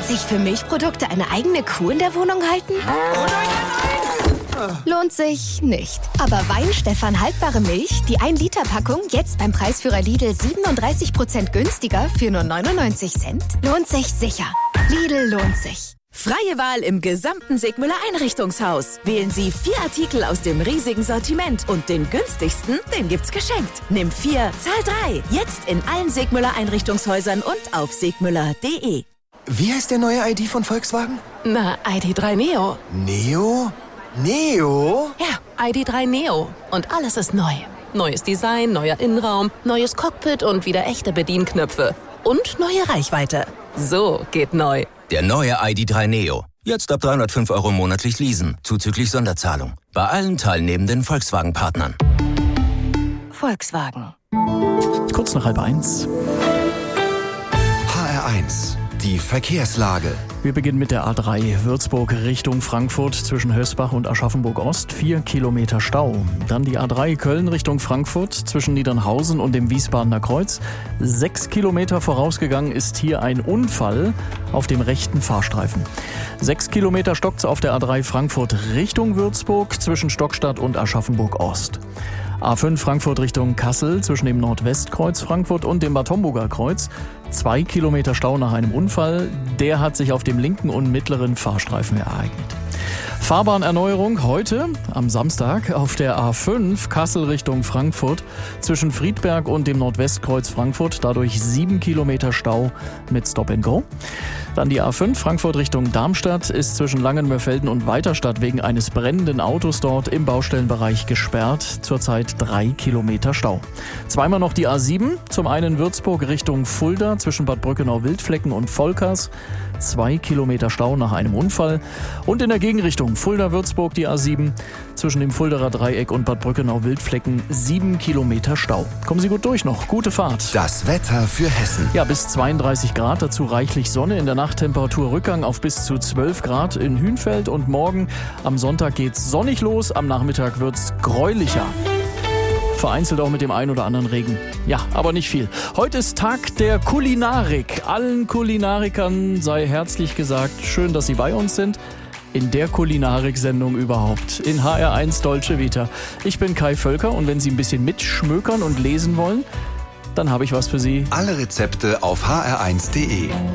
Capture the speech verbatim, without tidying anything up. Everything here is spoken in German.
Sich für Milchprodukte eine eigene Kuh in der Wohnung halten? Lohnt sich nicht. Aber Weinstefan haltbare Milch, die ein Liter Packung, jetzt beim Preisführer Lidl siebenunddreißig Prozent günstiger für nur neunundneunzig Cent, lohnt sich sicher. Lidl lohnt sich. Freie Wahl im gesamten Segmüller Einrichtungshaus. Wählen Sie vier Artikel aus dem riesigen Sortiment und den günstigsten, den gibt's geschenkt. Nimm vier, zahl drei. Jetzt in allen Segmüller Einrichtungshäusern und auf segmüller punkt de. Wie heißt der neue I D von Volkswagen? Na, I D drei Neo. Neo? Neo? Ja, I D drei Neo. Und alles ist neu. Neues Design, neuer Innenraum, neues Cockpit und wieder echte Bedienknöpfe. Und neue Reichweite. So geht neu. Der neue I D drei Neo. Jetzt ab dreihundertfünf Euro monatlich leasen, zuzüglich Sonderzahlung. Bei allen teilnehmenden Volkswagen-Partnern. Volkswagen. Kurz nach halb eins. H R eins. Die Verkehrslage. Wir beginnen mit der A drei Würzburg Richtung Frankfurt zwischen Hösbach und Aschaffenburg-Ost. Vier Kilometer Stau. Dann die A drei Köln Richtung Frankfurt zwischen Niedernhausen und dem Wiesbadener Kreuz. Sechs Kilometer vorausgegangen ist hier ein Unfall auf dem rechten Fahrstreifen. Sechs Kilometer stockt's auf der A drei Frankfurt Richtung Würzburg zwischen Stockstadt und Aschaffenburg-Ost. A fünf Frankfurt Richtung Kassel zwischen dem Nordwestkreuz Frankfurt und dem Bad Homburger Kreuz. Zwei Kilometer Stau nach einem Unfall. Der hat sich auf dem linken und mittleren Fahrstreifen ereignet. Fahrbahnerneuerung heute am Samstag auf der A fünf Kassel Richtung Frankfurt zwischen Friedberg und dem Nordwestkreuz Frankfurt. Dadurch sieben Kilometer Stau mit Stop and Go. Dann die A fünf Frankfurt Richtung Darmstadt ist zwischen Langenmörfelden und Weiterstadt wegen eines brennenden Autos dort im Baustellenbereich gesperrt. Zurzeit drei Kilometer Stau. Zweimal noch die A sieben, zum einen Würzburg Richtung Fulda zwischen Bad Brückenau-Wildflecken und Volkers. Zwei Kilometer Stau nach einem Unfall. Und in der Gegenrichtung Fulda-Würzburg die A sieben zwischen dem Fulderer Dreieck und Bad Brückenau-Wildflecken sieben Kilometer Stau. Kommen Sie gut durch noch. Gute Fahrt. Das Wetter für Hessen. Ja, bis zweiunddreißig Grad, dazu reichlich Sonne. In der Nacht Temperaturrückgang auf bis zu zwölf Grad in Hünfeld. Und morgen am Sonntag geht's sonnig los. Am Nachmittag wird's gräulicher. Vereinzelt auch mit dem einen oder anderen Regen. Ja, aber nicht viel. Heute ist Tag der Kulinarik. Allen Kulinarikern sei herzlich gesagt, schön, dass Sie bei uns sind. In der Kulinarik-Sendung überhaupt. In H R eins Dolce Vita. Ich bin Kai Völker und wenn Sie ein bisschen mitschmökern und lesen wollen, dann habe ich was für Sie. Alle Rezepte auf h r eins punkt de.